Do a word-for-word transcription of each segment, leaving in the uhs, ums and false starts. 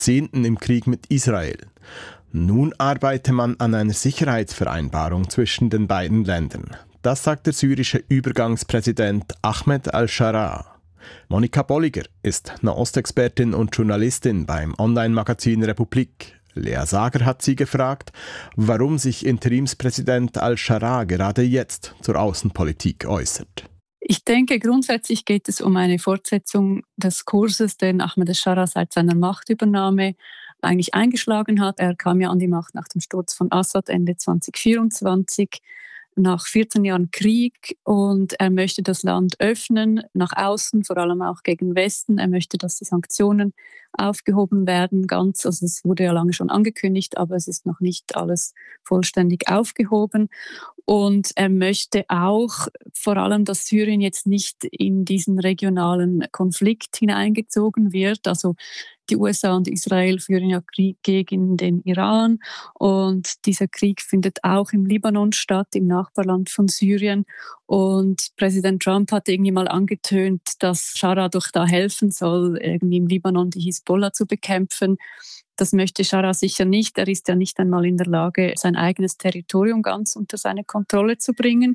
Jahrzehnten im Krieg mit Israel. Nun arbeite man an einer Sicherheitsvereinbarung zwischen den beiden Ländern. Das sagt der syrische Übergangspräsident Ahmed al-Sharaa. Monika Bolliger ist Nahostexpertin und Journalistin beim Online-Magazin Republik. Lea Sager hat sie gefragt, warum sich Interimspräsident al-Sharaa gerade jetzt zur Außenpolitik äußert. Ich denke, grundsätzlich geht es um eine Fortsetzung des Kurses, den Ahmed al-Sharaa seit seiner Machtübernahme eigentlich eingeschlagen hat. Er kam ja an die Macht nach dem Sturz von Assad Ende zwanzig vierundzwanzig. Nach vierzehn Jahren Krieg, und er möchte das Land öffnen nach außen, vor allem auch gegen Westen. Er möchte, dass die Sanktionen aufgehoben werden, ganz. Also es wurde ja lange schon angekündigt, aber es ist noch nicht alles vollständig aufgehoben. Und er möchte auch vor allem, dass Syrien jetzt nicht in diesen regionalen Konflikt hineingezogen wird. Also die U S A und Israel führen ja Krieg gegen den Iran, und dieser Krieg findet auch im Libanon statt, im Nachbarland von Syrien. Und Präsident Trump hat irgendwie mal angetönt, dass Sharaa doch da helfen soll, irgendwie im Libanon die Hisbollah zu bekämpfen. Das möchte Sharaa sicher nicht. Er ist ja nicht einmal in der Lage, sein eigenes Territorium ganz unter seine Kontrolle zu bringen.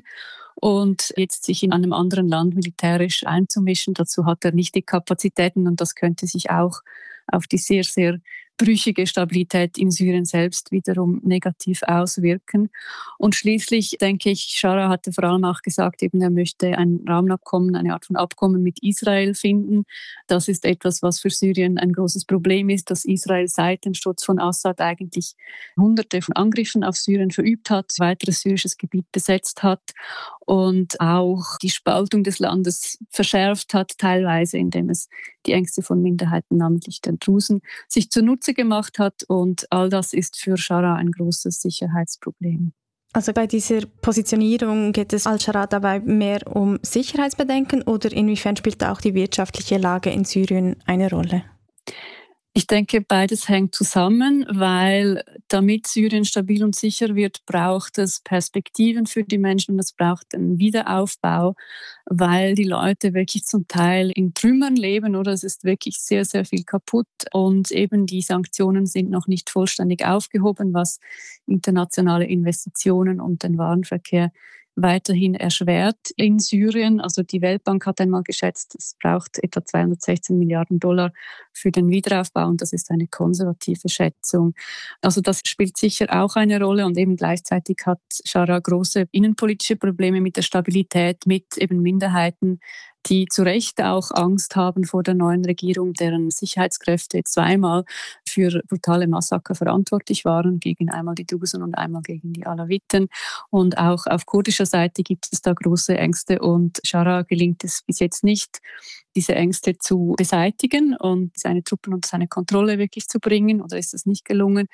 Und jetzt sich in einem anderen Land militärisch einzumischen, dazu hat er nicht die Kapazitäten, und das könnte sich auch auf die sehr, sehr brüchige Stabilität in Syrien selbst wiederum negativ auswirken. Und schließlich denke ich, Sharaa hatte vor allem auch gesagt, eben er möchte ein Rahmenabkommen, eine Art von Abkommen mit Israel finden. Das ist etwas, was für Syrien ein großes Problem ist, dass Israel seit dem Sturz von Assad eigentlich Hunderte von Angriffen auf Syrien verübt hat, weiteres syrisches Gebiet besetzt hat und auch die Spaltung des Landes verschärft hat, teilweise, indem es die Ängste von Minderheiten, namentlich den Drusen, sich zunutze gemacht hat, und all das ist für Sharaa ein großes Sicherheitsproblem. Also bei dieser Positionierung geht es al-Sharaa dabei mehr um Sicherheitsbedenken, oder inwiefern spielt auch die wirtschaftliche Lage in Syrien eine Rolle? Ich denke, beides hängt zusammen, weil damit Syrien stabil und sicher wird, braucht es Perspektiven für die Menschen, und es braucht einen Wiederaufbau, weil die Leute wirklich zum Teil in Trümmern leben, oder es ist wirklich sehr, sehr viel kaputt, und eben die Sanktionen sind noch nicht vollständig aufgehoben, was internationale Investitionen und den Warenverkehr weiterhin erschwert in Syrien. Also die Weltbank hat einmal geschätzt, es braucht etwa zweihundertsechzehn Milliarden Dollar für den Wiederaufbau, und das ist eine konservative Schätzung. Also das spielt sicher auch eine Rolle, und eben gleichzeitig hat Sharaa große innenpolitische Probleme mit der Stabilität, mit eben Minderheiten, die zu Recht auch Angst haben vor der neuen Regierung, deren Sicherheitskräfte zweimal für brutale Massaker verantwortlich waren, gegen einmal die Drusen und einmal gegen die Alawiten. Und auch auf kurdischer Seite gibt es da große Ängste, und Sharaa gelingt es bis jetzt nicht, diese Ängste zu beseitigen und seine Truppen unter seine Kontrolle wirklich zu bringen, oder ist das nicht gelungen?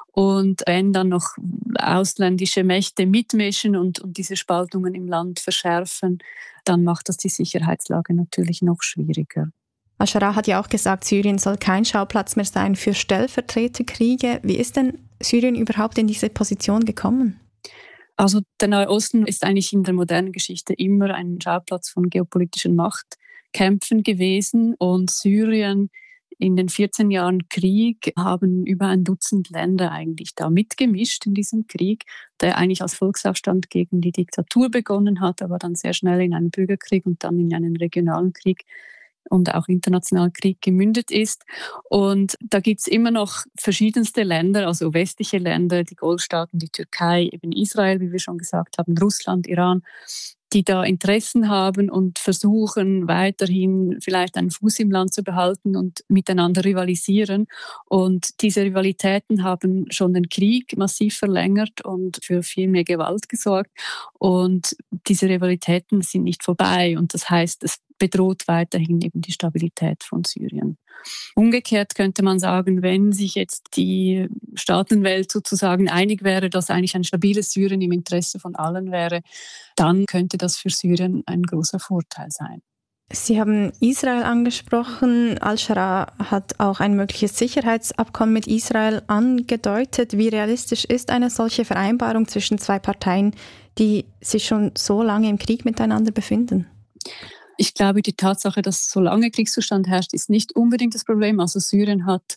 Und wenn dann noch ausländische Mächte mitmischen und, und diese Spaltungen im Land verschärfen, dann macht das die Sicherheitslage natürlich noch schwieriger. Al-Sharaa hat ja auch gesagt, Syrien soll kein Schauplatz mehr sein für Stellvertreterkriege. Wie ist denn Syrien überhaupt in diese Position gekommen? Also der Nahe Osten ist eigentlich in der modernen Geschichte immer ein Schauplatz von geopolitischen Machtkämpfen gewesen, und Syrien in den vierzehn Jahren Krieg haben über ein Dutzend Länder eigentlich da mitgemischt in diesem Krieg, der eigentlich als Volksaufstand gegen die Diktatur begonnen hat, aber dann sehr schnell in einen Bürgerkrieg und dann in einen regionalen Krieg und auch internationalen Krieg gemündet ist. Und da gibt es immer noch verschiedenste Länder, also westliche Länder, die Golfstaaten, die Türkei, eben Israel, wie wir schon gesagt haben, Russland, Iran, die da Interessen haben und versuchen, weiterhin vielleicht einen Fuß im Land zu behalten und miteinander rivalisieren. Und diese Rivalitäten haben schon den Krieg massiv verlängert und für viel mehr Gewalt gesorgt. Und diese Rivalitäten sind nicht vorbei. Und das heißt, es bedroht weiterhin eben die Stabilität von Syrien. Umgekehrt könnte man sagen, wenn sich jetzt die Staatenwelt sozusagen einig wäre, dass eigentlich ein stabiles Syrien im Interesse von allen wäre, dann könnte das für Syrien ein großer Vorteil sein. Sie haben Israel angesprochen. Al-Sharaa hat auch ein mögliches Sicherheitsabkommen mit Israel angedeutet. Wie realistisch ist eine solche Vereinbarung zwischen zwei Parteien, die sich schon so lange im Krieg miteinander befinden? Ich glaube, die Tatsache, dass so lange Kriegszustand herrscht, ist nicht unbedingt das Problem. Also Syrien hat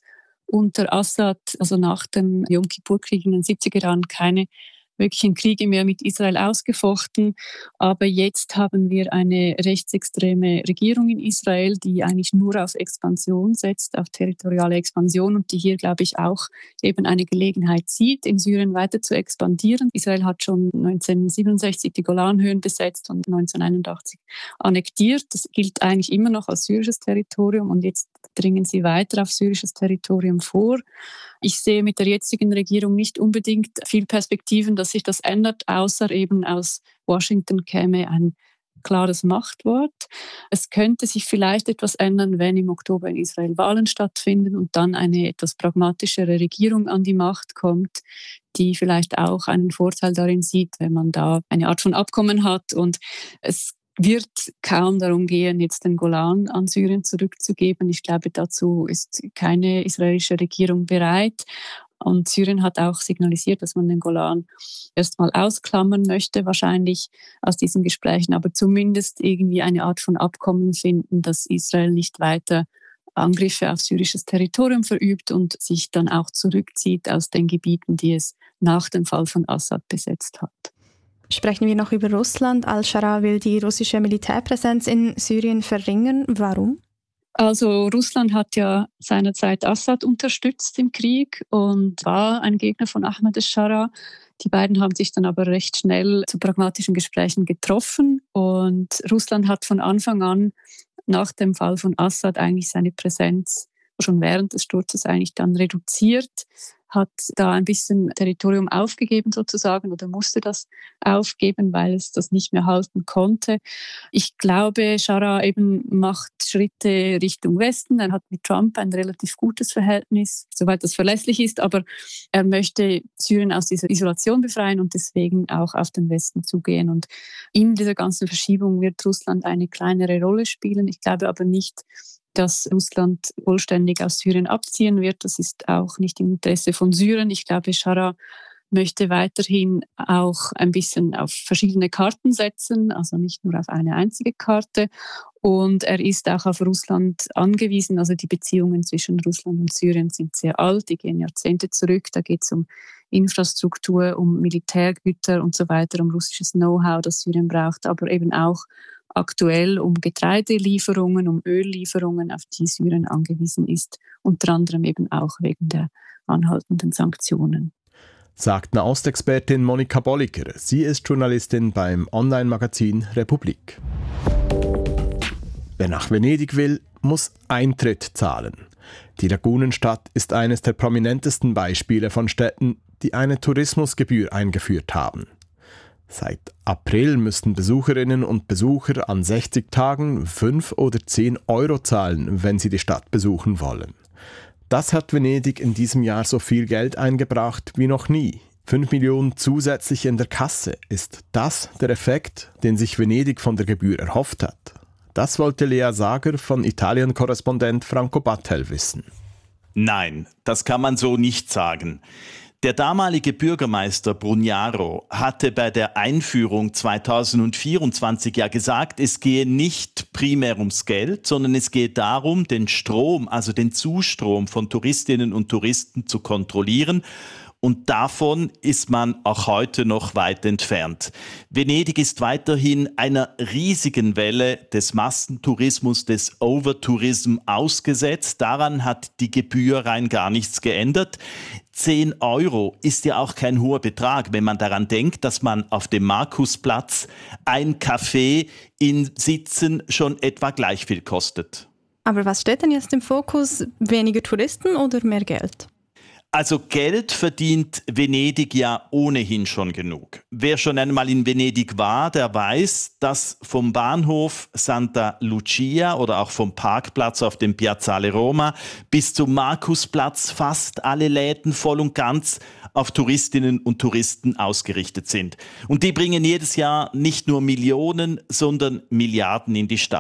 unter Assad, also nach dem Yom Kippur-Krieg in den siebziger Jahren, keine wirklichen Kriege mehr mit Israel ausgefochten. Aber jetzt haben wir eine rechtsextreme Regierung in Israel, die eigentlich nur auf Expansion setzt, auf territoriale Expansion und die hier, glaube ich, auch eben eine Gelegenheit sieht, in Syrien weiter zu expandieren. Israel hat schon neunzehnhundertsiebenundsechzig die Golanhöhen besetzt und neunzehnhunderteinundachtzig annektiert. Das gilt eigentlich immer noch als syrisches Territorium und jetzt dringen sie weiter auf syrisches Territorium vor. Ich sehe mit der jetzigen Regierung nicht unbedingt viel Perspektiven, dass sich das ändert, außer eben aus Washington käme ein klares Machtwort. Es könnte sich vielleicht etwas ändern, wenn im Oktober in Israel Wahlen stattfinden und dann eine etwas pragmatischere Regierung an die Macht kommt, die vielleicht auch einen Vorteil darin sieht, wenn man da eine Art von Abkommen hat. Und es wird kaum darum gehen, jetzt den Golan an Syrien zurückzugeben. Ich glaube, dazu ist keine israelische Regierung bereit. Und Syrien hat auch signalisiert, dass man den Golan erstmal ausklammern möchte, wahrscheinlich aus diesen Gesprächen, aber zumindest irgendwie eine Art von Abkommen finden, dass Israel nicht weiter Angriffe auf syrisches Territorium verübt und sich dann auch zurückzieht aus den Gebieten, die es nach dem Fall von Assad besetzt hat. Sprechen wir noch über Russland. Al-Shara will die russische Militärpräsenz in Syrien verringern. Warum? Also Russland hat ja seinerzeit Assad unterstützt im Krieg und war ein Gegner von Ahmed al-Shara. Die beiden haben sich dann aber recht schnell zu pragmatischen Gesprächen getroffen und Russland hat von Anfang an nach dem Fall von Assad eigentlich seine Präsenz schon während des Sturzes eigentlich dann reduziert, hat da ein bisschen Territorium aufgegeben sozusagen oder musste das aufgeben, weil es das nicht mehr halten konnte. Ich glaube, Shara eben macht Schritte Richtung Westen. Er hat mit Trump ein relativ gutes Verhältnis, soweit das verlässlich ist, aber er möchte Syrien aus dieser Isolation befreien und deswegen auch auf den Westen zugehen. Und in dieser ganzen Verschiebung wird Russland eine kleinere Rolle spielen. Ich glaube aber nicht, dass Russland vollständig aus Syrien abziehen wird. Das ist auch nicht im Interesse von Syrien. Ich glaube, Shara möchte weiterhin auch ein bisschen auf verschiedene Karten setzen, also nicht nur auf eine einzige Karte. Und er ist auch auf Russland angewiesen. Also die Beziehungen zwischen Russland und Syrien sind sehr alt, die gehen Jahrzehnte zurück. Da geht es um Infrastruktur, um Militärgüter und so weiter, um russisches Know-how, das Syrien braucht, aber eben auch aktuell um Getreidelieferungen, um Öllieferungen, auf die Syrien angewiesen ist, unter anderem eben auch wegen der anhaltenden Sanktionen. Sagt Nahostexpertin Monika Bolliger. Sie ist Journalistin beim Online-Magazin Republik. Wer nach Venedig will, muss Eintritt zahlen. Die Lagunenstadt ist eines der prominentesten Beispiele von Städten, die eine Tourismusgebühr eingeführt haben. Seit April müssten Besucherinnen und Besucher an sechzig Tagen fünf oder zehn Euro zahlen, wenn sie die Stadt besuchen wollen. Das hat Venedig in diesem Jahr so viel Geld eingebracht wie noch nie. fünf Millionen zusätzlich in der Kasse. Ist das der Effekt, den sich Venedig von der Gebühr erhofft hat? Das wollte Lea Sager von Italien-Korrespondent Franco Battel wissen. Nein, das kann man so nicht sagen. Der damalige Bürgermeister Brugnaro hatte bei der Einführung zweitausendvierundzwanzig ja gesagt, es gehe nicht primär ums Geld, sondern es gehe darum, den Strom, also den Zustrom von Touristinnen und Touristen zu kontrollieren. Und davon ist man auch heute noch weit entfernt. Venedig ist weiterhin einer riesigen Welle des Massentourismus, des Overtourism ausgesetzt. Daran hat die Gebühr rein gar nichts geändert. zehn Euro ist ja auch kein hoher Betrag, wenn man daran denkt, dass man auf dem Markusplatz ein Café in Sitzen schon etwa gleich viel kostet. Aber was steht denn jetzt im Fokus? Weniger Touristen oder mehr Geld? Also Geld verdient Venedig ja ohnehin schon genug. Wer schon einmal in Venedig war, der weiß, dass vom Bahnhof Santa Lucia oder auch vom Parkplatz auf dem Piazzale Roma bis zum Markusplatz fast alle Läden voll und ganz auf Touristinnen und Touristen ausgerichtet sind. Und die bringen jedes Jahr nicht nur Millionen, sondern Milliarden in die Stadt.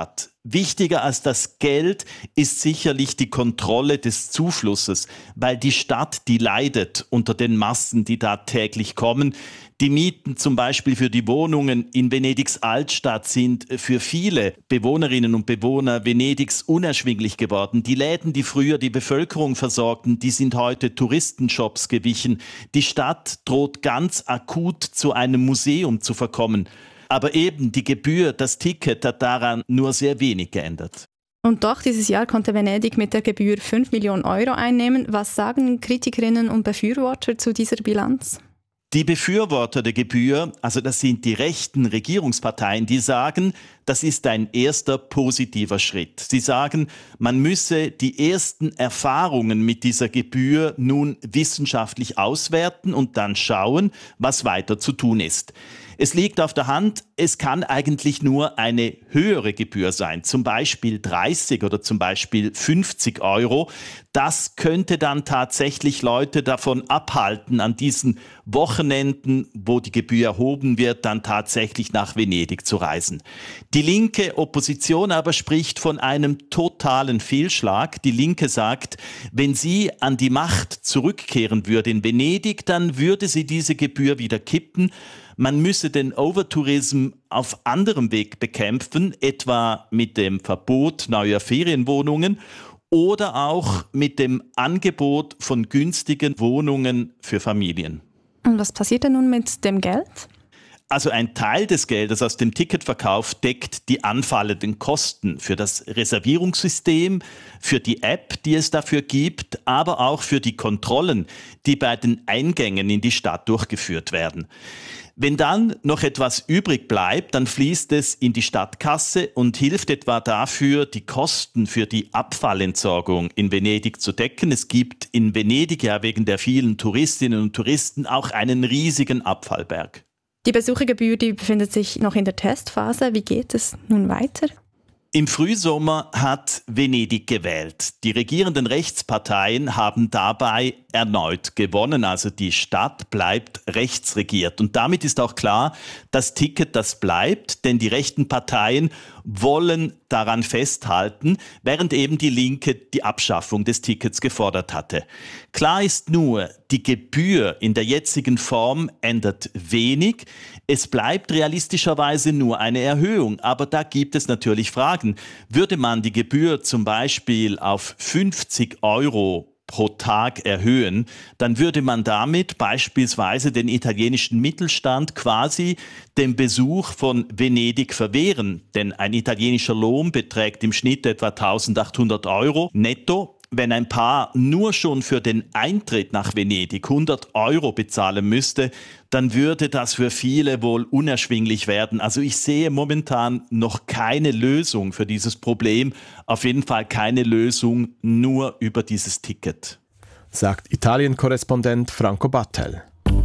Wichtiger als das Geld ist sicherlich die Kontrolle des Zuflusses, weil die Stadt, die leidet unter den Massen, die da täglich kommen. Die Mieten zum Beispiel für die Wohnungen in Venedigs Altstadt sind für viele Bewohnerinnen und Bewohner Venedigs unerschwinglich geworden. Die Läden, die früher die Bevölkerung versorgten, die sind heute Touristenshops gewichen. Die Stadt droht ganz akut zu einem Museum zu verkommen. Aber eben die Gebühr, das Ticket hat daran nur sehr wenig geändert. Und doch, dieses Jahr konnte Venedig mit der Gebühr fünf Millionen Euro einnehmen. Was sagen Kritikerinnen und Befürworter zu dieser Bilanz? Die Befürworter der Gebühr, also das sind die rechten Regierungsparteien, die sagen, das ist ein erster positiver Schritt. Sie sagen, man müsse die ersten Erfahrungen mit dieser Gebühr nun wissenschaftlich auswerten und dann schauen, was weiter zu tun ist. Es liegt auf der Hand, es kann eigentlich nur eine höhere Gebühr sein, zum Beispiel dreißig oder zum Beispiel fünfzig Euro. Das könnte dann tatsächlich Leute davon abhalten, an diesen Wochenenden, wo die Gebühr erhoben wird, dann tatsächlich nach Venedig zu reisen. Die linke Opposition aber spricht von einem totalen Fehlschlag. Die Linke sagt, wenn sie an die Macht zurückkehren würde in Venedig, dann würde sie diese Gebühr wieder kippen. Man müsse den Overtourism auf anderem Weg bekämpfen, etwa mit dem Verbot neuer Ferienwohnungen oder auch mit dem Angebot von günstigen Wohnungen für Familien. Und was passiert denn nun mit dem Geld? Also ein Teil des Geldes aus dem Ticketverkauf deckt die anfallenden Kosten für das Reservierungssystem, für die App, die es dafür gibt, aber auch für die Kontrollen, die bei den Eingängen in die Stadt durchgeführt werden. Wenn dann noch etwas übrig bleibt, dann fließt es in die Stadtkasse und hilft etwa dafür, die Kosten für die Abfallentsorgung in Venedig zu decken. Es gibt in Venedig ja wegen der vielen Touristinnen und Touristen auch einen riesigen Abfallberg. Die Besuchergebühr, die befindet sich noch in der Testphase. Wie geht es nun weiter? Im Frühsommer hat Venedig gewählt. Die regierenden Rechtsparteien haben dabei erneut gewonnen. Also die Stadt bleibt rechtsregiert. Und damit ist auch klar, das Ticket, das bleibt, denn die rechten Parteien wollen daran festhalten, während eben die Linke die Abschaffung des Tickets gefordert hatte. Klar ist nur, die Gebühr in der jetzigen Form ändert wenig. Es bleibt realistischerweise nur eine Erhöhung, aber da gibt es natürlich Fragen. Würde man die Gebühr zum Beispiel auf fünfzig Euro pro Tag erhöhen, dann würde man damit beispielsweise den italienischen Mittelstand quasi den Besuch von Venedig verwehren. Denn ein italienischer Lohn beträgt im Schnitt etwa eintausendachthundert Euro netto. Wenn ein Paar nur schon für den Eintritt nach Venedig hundert Euro bezahlen müsste, dann würde das für viele wohl unerschwinglich werden. Also ich sehe momentan noch keine Lösung für dieses Problem. Auf jeden Fall keine Lösung nur über dieses Ticket. Sagt Italien-Korrespondent Franco Battel.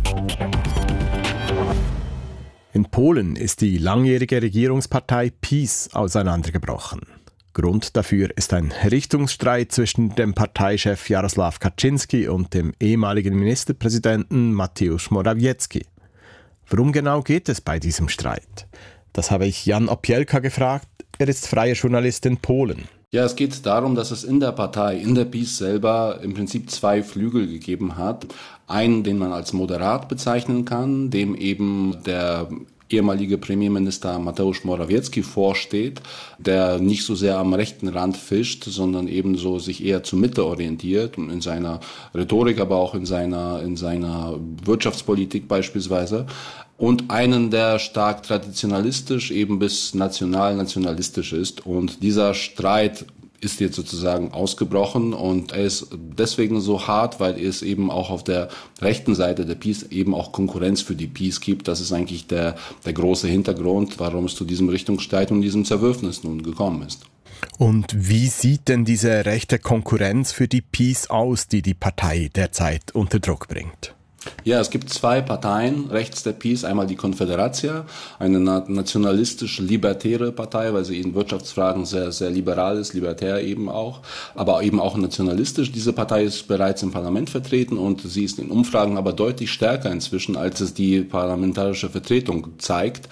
In Polen ist die langjährige Regierungspartei PiS auseinandergebrochen. Grund dafür ist ein Richtungsstreit zwischen dem Parteichef Jarosław Kaczyński und dem ehemaligen Ministerpräsidenten Mateusz Morawiecki. Worum genau geht es bei diesem Streit? Das habe ich Jan Opielka gefragt. Er ist freier Journalist in Polen. Ja, es geht darum, dass es in der Partei, in der PiS selber im Prinzip zwei Flügel gegeben hat. Einen, den man als moderat bezeichnen kann, dem eben der ehemalige Premierminister Mateusz Morawiecki vorsteht, der nicht so sehr am rechten Rand fischt, sondern eben so sich eher zur Mitte orientiert und in seiner Rhetorik, aber auch in seiner, in seiner Wirtschaftspolitik beispielsweise. Und einen, der stark traditionalistisch eben bis national-nationalistisch ist. Und dieser Streit ist jetzt sozusagen ausgebrochen und er ist deswegen so hart, weil es eben auch auf der rechten Seite der PiS eben auch Konkurrenz für die PiS gibt. Das ist eigentlich der, der große Hintergrund, warum es zu diesem Richtungsstreit und diesem Zerwürfnis nun gekommen ist. Und wie sieht denn diese rechte Konkurrenz für die PiS aus, die die Partei derzeit unter Druck bringt? Ja, es gibt zwei Parteien rechts der PiS. Einmal die Confederația, eine nationalistisch-libertäre Partei, weil sie in Wirtschaftsfragen sehr, sehr liberal ist, libertär eben auch, aber eben auch nationalistisch. Diese Partei ist bereits im Parlament vertreten und sie ist in Umfragen aber deutlich stärker inzwischen, als es die parlamentarische Vertretung zeigt.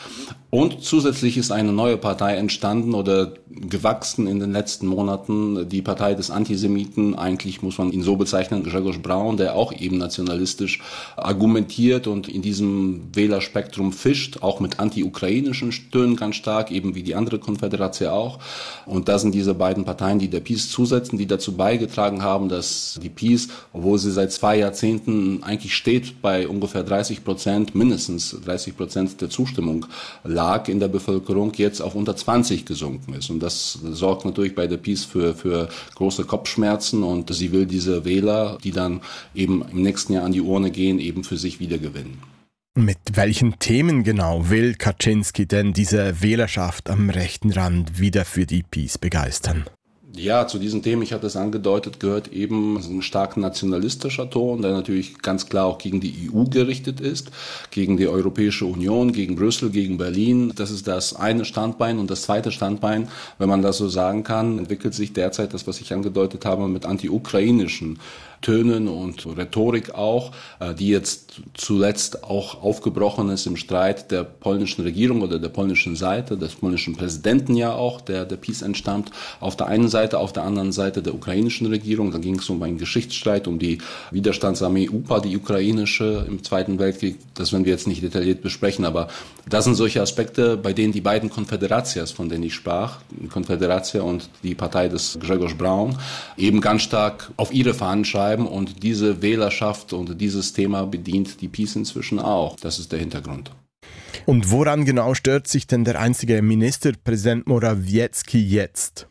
Und zusätzlich ist eine neue Partei entstanden oder gewachsen in den letzten Monaten, die Partei des Antisemiten, eigentlich muss man ihn so bezeichnen, Grzegorz Braun, der auch eben nationalistisch argumentiert und in diesem Wählerspektrum fischt, auch mit anti-ukrainischen Stönen ganz stark, eben wie die andere Konföderation auch. Und da sind diese beiden Parteien, die der PiS zusetzen, die dazu beigetragen haben, dass die PiS, obwohl sie seit zwei Jahrzehnten eigentlich steht bei ungefähr dreißig Prozent, mindestens dreißig Prozent der Zustimmung lag in der Bevölkerung, jetzt auf unter zwanzig gesunken ist. Und das sorgt natürlich bei der PiS für, für große Kopfschmerzen und sie will diese Wähler, die dann eben im nächsten Jahr an die Urne gehen, eben für sich wiedergewinnen. Mit welchen Themen genau will Kaczynski denn diese Wählerschaft am rechten Rand wieder für die PiS begeistern? Ja, zu diesen Themen, ich hatte es angedeutet, gehört eben ein stark nationalistischer Ton, der natürlich ganz klar auch gegen die E U gerichtet ist, gegen die Europäische Union, gegen Brüssel, gegen Berlin. Das ist das eine Standbein. Und das zweite Standbein, wenn man das so sagen kann, entwickelt sich derzeit das, was ich angedeutet habe, mit anti-ukrainischen Tönen und Rhetorik auch, die jetzt zuletzt auch aufgebrochen ist im Streit der polnischen Regierung oder der polnischen Seite, des polnischen Präsidenten ja auch, der der PiS entstammt, auf der einen Seite, auf der anderen Seite der ukrainischen Regierung. Da ging es um einen Geschichtsstreit, um die Widerstandsarmee U P A, die ukrainische im Zweiten Weltkrieg. Das werden wir jetzt nicht detailliert besprechen, aber das sind solche Aspekte, bei denen die beiden Konföderatias, von denen ich sprach, die Konföderatia und die Partei des Grzegorz Braun, eben ganz stark auf ihre Fahnen schreiben. Und diese Wählerschaft und dieses Thema bedient die PiS inzwischen auch. Das ist der Hintergrund. Und woran genau stört sich denn der einzige Ministerpräsident Morawiecki jetzt?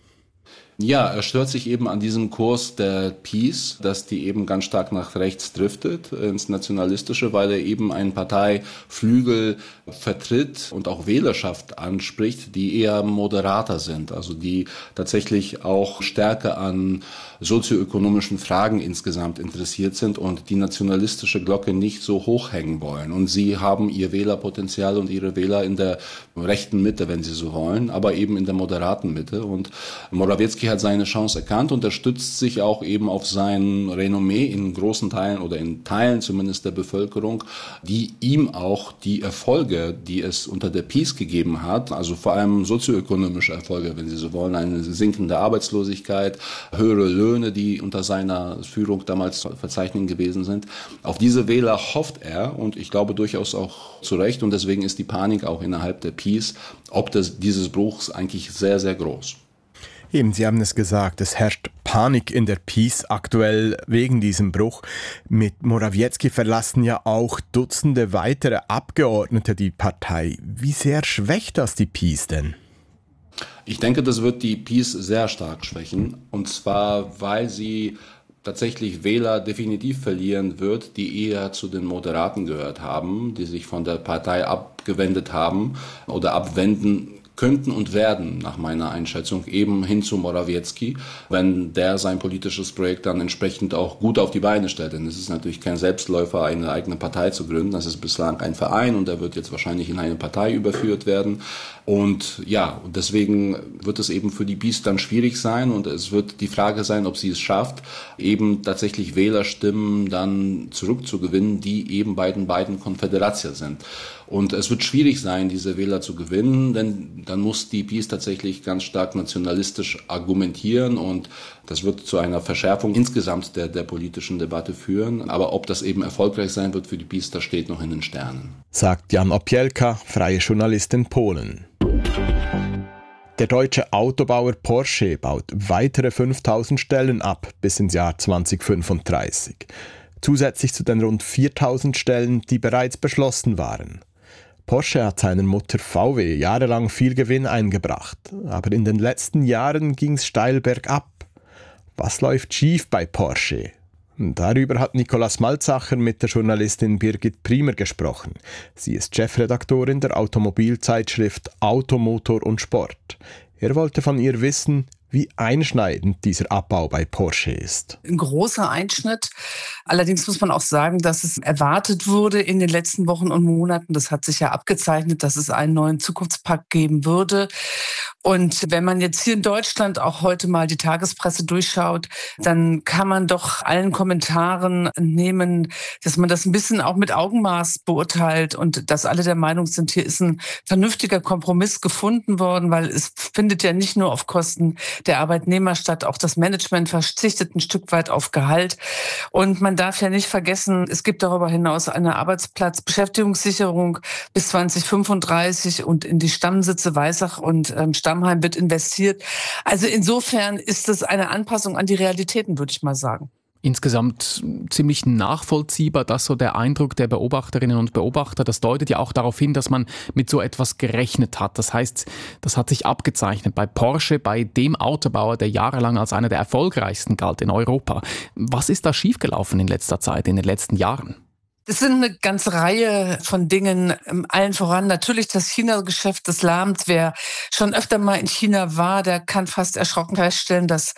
Ja, er stört sich eben an diesem Kurs der PiS, dass die eben ganz stark nach rechts driftet, ins Nationalistische, weil er eben einen Parteiflügel vertritt und auch Wählerschaft anspricht, die eher moderater sind, also die tatsächlich auch stärker an sozioökonomischen Fragen insgesamt interessiert sind und die nationalistische Glocke nicht so hochhängen wollen. Und sie haben ihr Wählerpotenzial und ihre Wähler in der rechten Mitte, wenn sie so wollen, aber eben in der moderaten Mitte. Und Morawiecki hat seine Chance erkannt und er stützt sich auch eben auf sein Renommee in großen Teilen oder in Teilen zumindest der Bevölkerung, die ihm auch die Erfolge, die es unter der PiS gegeben hat, also vor allem sozioökonomische Erfolge, wenn Sie so wollen, eine sinkende Arbeitslosigkeit, höhere Löhne, die unter seiner Führung damals zu verzeichnen gewesen sind. Auf diese Wähler hofft er und ich glaube durchaus auch zu Recht und deswegen ist die Panik auch innerhalb der PiS, ob das, dieses Bruchs eigentlich sehr, sehr groß. Eben, Sie haben es gesagt, es herrscht Panik in der PiS aktuell wegen diesem Bruch. Mit Morawiecki verlassen ja auch Dutzende weitere Abgeordnete die Partei. Wie sehr schwächt das die PiS denn? Ich denke, das wird die PiS sehr stark schwächen. Und zwar, weil sie tatsächlich Wähler definitiv verlieren wird, die eher zu den Moderaten gehört haben, die sich von der Partei abgewendet haben oder abwenden könnten und werden, nach meiner Einschätzung, eben hin zu Morawiecki, wenn der sein politisches Projekt dann entsprechend auch gut auf die Beine stellt. Denn es ist natürlich kein Selbstläufer, eine eigene Partei zu gründen. Das ist bislang ein Verein und er wird jetzt wahrscheinlich in eine Partei überführt werden. Und ja, deswegen wird es eben für die PiS dann schwierig sein und es wird die Frage sein, ob sie es schafft, eben tatsächlich Wählerstimmen dann zurückzugewinnen, die eben bei den beiden Konföderatien sind. Und es wird schwierig sein, diese Wähler zu gewinnen, denn dann muss die PiS tatsächlich ganz stark nationalistisch argumentieren und das wird zu einer Verschärfung insgesamt der, der politischen Debatte führen. Aber ob das eben erfolgreich sein wird für die PiS, das steht noch in den Sternen. Sagt Jan Opielka, freie Journalist in Polen. Der deutsche Autobauer Porsche baut weitere fünftausend Stellen ab bis ins Jahr zweitausendfünfunddreißig. Zusätzlich zu den rund viertausend Stellen, die bereits beschlossen waren. Porsche hat seiner Mutter V W jahrelang viel Gewinn eingebracht, aber in den letzten Jahren ging es steil bergab. Was läuft schief bei Porsche? Darüber hat Nikolaus Malzacher mit der Journalistin Birgit Priemer gesprochen. Sie ist Chefredaktorin der Automobilzeitschrift Auto, Motor und Sport. Er wollte von ihr wissen, wie einschneidend dieser Abbau bei Porsche ist. Ein großer Einschnitt. Allerdings muss man auch sagen, dass es erwartet wurde in den letzten Wochen und Monaten. Das hat sich ja abgezeichnet, dass es einen neuen Zukunftspakt geben würde. Und wenn man jetzt hier in Deutschland auch heute mal die Tagespresse durchschaut, dann kann man doch allen Kommentaren nehmen, dass man das ein bisschen auch mit Augenmaß beurteilt und dass alle der Meinung sind, hier ist ein vernünftiger Kompromiss gefunden worden, weil es findet ja nicht nur auf Kosten der Arbeitnehmer statt, auch das Management verzichtet ein Stück weit auf Gehalt. Und man darf ja nicht vergessen, es gibt darüber hinaus eine Arbeitsplatzbeschäftigungssicherung bis zwanzig fünfunddreißig und in die Stammsitze Weissach und ähm, Stammheim wird investiert. Also insofern ist es eine Anpassung an die Realitäten, würde ich mal sagen. Insgesamt ziemlich nachvollziehbar, dass so der Eindruck der Beobachterinnen und Beobachter, das deutet ja auch darauf hin, dass man mit so etwas gerechnet hat. Das heißt, das hat sich abgezeichnet bei Porsche, bei dem Autobauer, der jahrelang als einer der erfolgreichsten galt in Europa. Was ist da schiefgelaufen in letzter Zeit, in den letzten Jahren? Es sind eine ganze Reihe von Dingen, allen voran natürlich das China-Geschäft, das lahmt. Wer schon öfter mal in China war, der kann fast erschrocken feststellen, dass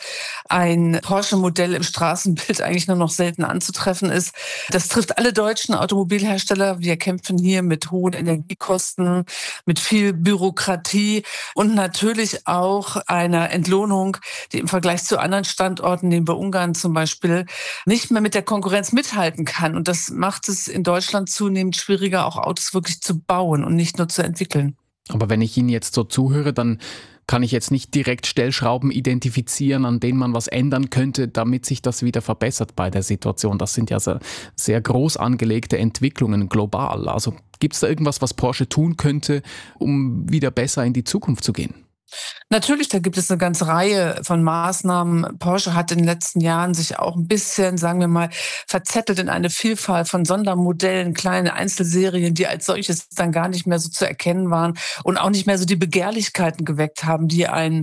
ein Porsche-Modell im Straßenbild eigentlich nur noch selten anzutreffen ist. Das trifft alle deutschen Automobilhersteller. Wir kämpfen hier mit hohen Energiekosten, mit viel Bürokratie und natürlich auch einer Entlohnung, die im Vergleich zu anderen Standorten, nehmen wir Ungarn zum Beispiel, nicht mehr mit der Konkurrenz mithalten kann. Und das macht es in Deutschland zunehmend schwieriger, auch Autos wirklich zu bauen und nicht nur zu entwickeln. Aber wenn ich Ihnen jetzt so zuhöre, dann kann ich jetzt nicht direkt Stellschrauben identifizieren, an denen man was ändern könnte, damit sich das wieder verbessert bei der Situation. Das sind ja sehr, sehr groß angelegte Entwicklungen global. Also gibt es da irgendwas, was Porsche tun könnte, um wieder besser in die Zukunft zu gehen? Natürlich, da gibt es eine ganze Reihe von Maßnahmen. Porsche hat in den letzten Jahren sich auch ein bisschen, sagen wir mal, verzettelt in eine Vielfalt von Sondermodellen, kleine Einzelserien, die als solches dann gar nicht mehr so zu erkennen waren und auch nicht mehr so die Begehrlichkeiten geweckt haben, die ein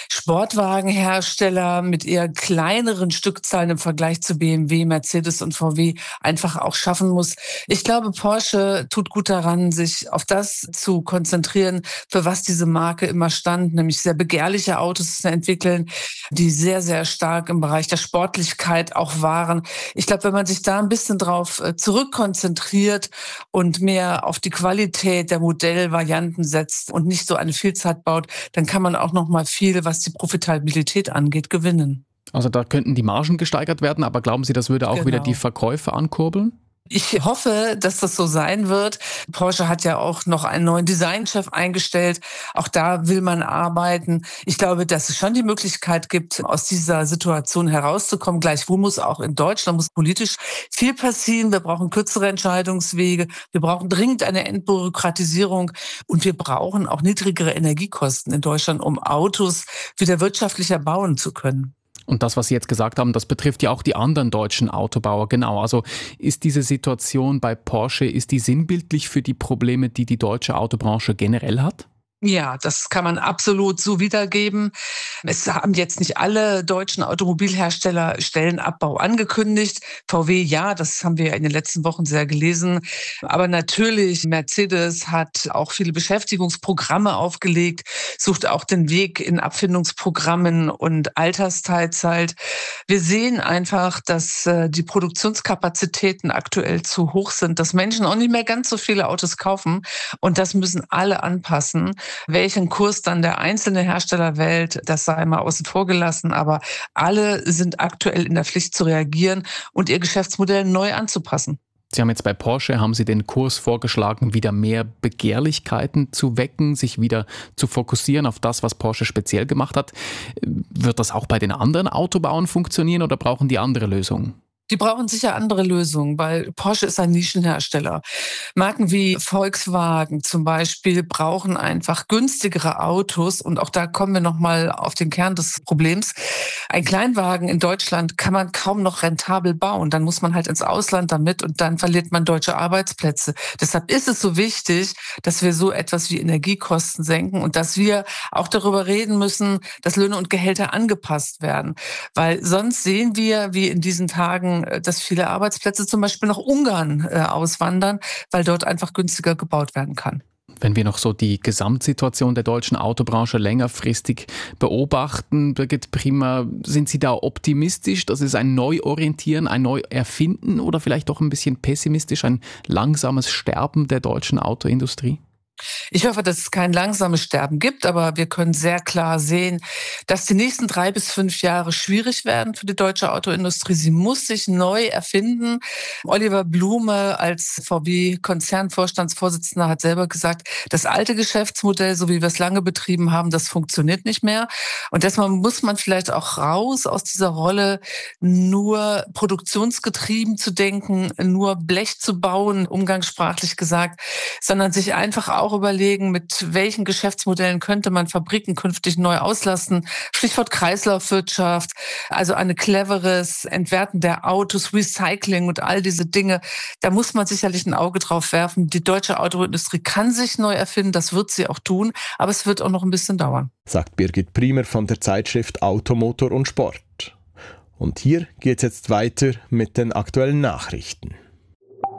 Sportwagenhersteller mit eher kleineren Stückzahlen im Vergleich zu B M W, Mercedes und V W einfach auch schaffen muss. Ich glaube, Porsche tut gut daran, sich auf das zu konzentrieren, für was diese Marke immer stand, nämlich sehr begehrliche Autos zu entwickeln, die sehr, sehr stark im Bereich der Sportlichkeit auch waren. Ich glaube, wenn man sich da ein bisschen drauf zurückkonzentriert und mehr auf die Qualität der Modellvarianten setzt und nicht so eine Vielzahl baut, dann kann man auch noch mal viel, was die Profitabilität angeht, gewinnen. Also da könnten die Margen gesteigert werden, aber glauben Sie, das würde auch genau wieder die Verkäufe ankurbeln? Ich hoffe, dass das so sein wird. Porsche hat ja auch noch einen neuen Designchef eingestellt. Auch da will man arbeiten. Ich glaube, dass es schon die Möglichkeit gibt, aus dieser Situation herauszukommen. Gleichwohl muss auch in Deutschland muss politisch viel passieren. Wir brauchen kürzere Entscheidungswege. Wir brauchen dringend eine Entbürokratisierung. Und wir brauchen auch niedrigere Energiekosten in Deutschland, um Autos wieder wirtschaftlicher bauen zu können. Und das, was Sie jetzt gesagt haben, das betrifft ja auch die anderen deutschen Autobauer. Genau, also ist diese Situation bei Porsche, ist die sinnbildlich für die Probleme, die die deutsche Autobranche generell hat? Ja, das kann man absolut so wiedergeben. Es haben jetzt nicht alle deutschen Automobilhersteller Stellenabbau angekündigt. V W, ja, das haben wir in den letzten Wochen sehr gelesen. Aber natürlich, Mercedes hat auch viele Beschäftigungsprogramme aufgelegt, sucht auch den Weg in Abfindungsprogrammen und Altersteilzeit. Wir sehen einfach, dass die Produktionskapazitäten aktuell zu hoch sind, dass Menschen auch nicht mehr ganz so viele Autos kaufen. Und das müssen alle anpassen. Welchen Kurs dann der einzelne Hersteller wählt, das sei mal außen vor gelassen. Aber alle sind aktuell in der Pflicht zu reagieren und ihr Geschäftsmodell neu anzupassen. Sie haben jetzt bei Porsche, haben Sie den Kurs vorgeschlagen, wieder mehr Begehrlichkeiten zu wecken, sich wieder zu fokussieren auf das, was Porsche speziell gemacht hat. Wird das auch bei den anderen Autobauern funktionieren oder brauchen die andere Lösungen? Die brauchen sicher andere Lösungen, weil Porsche ist ein Nischenhersteller. Marken wie Volkswagen zum Beispiel brauchen einfach günstigere Autos. Und auch da kommen wir nochmal auf den Kern des Problems. Ein Kleinwagen in Deutschland kann man kaum noch rentabel bauen. Dann muss man halt ins Ausland damit und dann verliert man deutsche Arbeitsplätze. Deshalb ist es so wichtig, dass wir so etwas wie Energiekosten senken und dass wir auch darüber reden müssen, dass Löhne und Gehälter angepasst werden. Weil sonst sehen wir, wie in diesen Tagen, dass viele Arbeitsplätze zum Beispiel nach Ungarn äh, auswandern, weil dort einfach günstiger gebaut werden kann. Wenn wir noch so die Gesamtsituation der deutschen Autobranche längerfristig beobachten, Birgit Primer, sind Sie da optimistisch, dass es ein Neuorientieren, ein Neuerfinden oder vielleicht doch ein bisschen pessimistisch, ein langsames Sterben der deutschen Autoindustrie? Ich hoffe, dass es kein langsames Sterben gibt, aber wir können sehr klar sehen, dass die nächsten drei bis fünf Jahre schwierig werden für die deutsche Autoindustrie. Sie muss sich neu erfinden. Oliver Blume als V W-Konzernvorstandsvorsitzender hat selber gesagt, das alte Geschäftsmodell, so wie wir es lange betrieben haben, das funktioniert nicht mehr. Und deshalb muss man vielleicht auch raus aus dieser Rolle, nur produktionsgetrieben zu denken, nur Blech zu bauen, umgangssprachlich gesagt, sondern sich einfach auch überlegen, mit welchen Geschäftsmodellen könnte man Fabriken künftig neu auslasten. Stichwort Kreislaufwirtschaft, also ein cleveres Entwerten der Autos, Recycling und all diese Dinge. Da muss man sicherlich ein Auge drauf werfen. Die deutsche Autoindustrie kann sich neu erfinden, das wird sie auch tun, aber es wird auch noch ein bisschen dauern. Sagt Birgit Primer von der Zeitschrift Auto, Motor und Sport. Und hier geht es jetzt weiter mit den aktuellen Nachrichten.